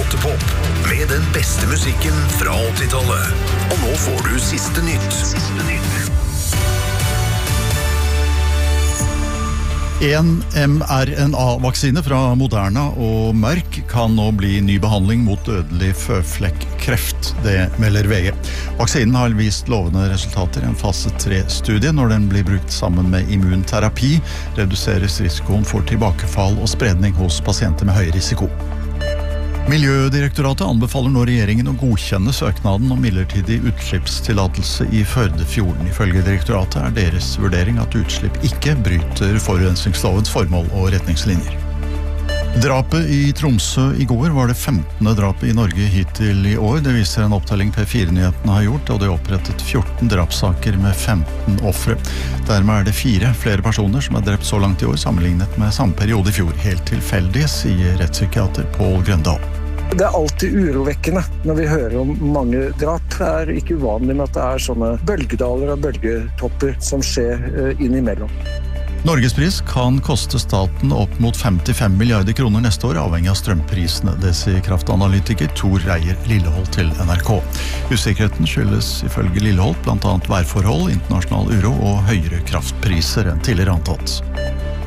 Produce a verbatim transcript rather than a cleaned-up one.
åttepop med den beste musikken fra åttitallet. Og nå får du siste nytt. Siste nytt. En mRNA-vaksine fra Moderna og Merck kan nå bli ny behandling mot dødelig føflekkreft, det melder V G. Vaksinen har vist lovende resultater i en fase tre-studie. Når den blir brukt sammen med immunterapi, reduseres risikoen for tilbakefall og spredning hos pasienter med høy risiko. Miljødirektoratet anbefaler nå regjeringen å godkjenne søknaden om midlertidig utslippstillatelse i Førdefjorden. Ifølge direktoratet er deres vurdering at utslipp ikke bryter forurensningslovens formål og retningslinjer. Drapet i Tromsø i går var det femtende drapet i Norge hittil i år. Det viser en opptelling P fire-nyhetene har gjort, og det er opprettet fjorten drapssaker med femten ofre. Dermed er det fire flere personer som er drept så langt i år, sammenlignet med samme periode i fjor. Helt tilfeldig, sier rettspsykiater Pål Grøndal. Det er alltid urovekkende når vi hører om mange drap. Det er ikke uvanlig med at det er sånne bølgedaler og bølgetopper som skjer innimellom. Norgespris kan koste staten opp mot femtifem milliarder kroner neste år, avhengig av strømprisene. Det sier kraftanalytiker Tor Reier Lilleholt til N R K. Usikkerheten skyldes ifølge Lilleholt blant annet værforhold, internasjonal uro og høyere kraftpriser enn tidligere antatt.